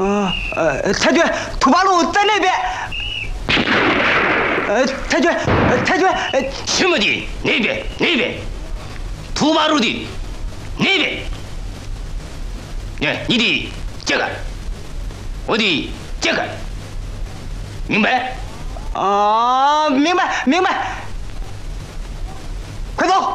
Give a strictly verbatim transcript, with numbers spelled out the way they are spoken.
啊，呃，太君，土八路在那边。呃，太君，呃，太君，呃， 什么的那边那边，土八路的那边。哎，你的这个，我的这个，明白？ 啊，明白明白。快走！